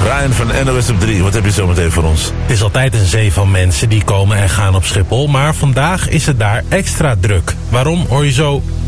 Ryan van NOS op 3, wat heb je zo meteen voor ons? Het is altijd een zee van mensen die komen en gaan op Schiphol, maar vandaag is het daar extra druk. Waarom hoor je zo